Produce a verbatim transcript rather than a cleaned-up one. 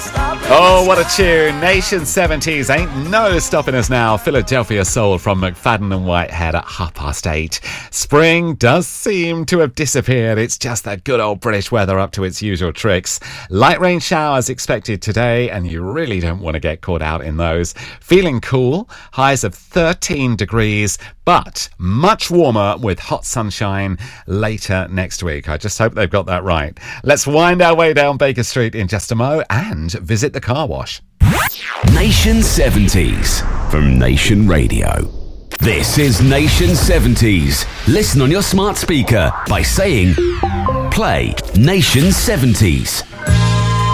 Oh, what a tune. Nation seventies. Ain't no stopping us now. Philadelphia Soul from McFadden and Whitehead at half past eight. Spring does seem to have disappeared. It's just that good old British weather up to its usual tricks. Light rain showers expected today, and you really don't want to get caught out in those. Feeling cool. Highs of thirteen degrees, but much warmer with hot sunshine later next week. I just hope they've got that right. Let's wind our way down Baker Street in just a mo and visit the car wash. Nation seventies from Nation Radio. This is Nation seventies. Listen on your smart speaker by saying, play Nation seventies.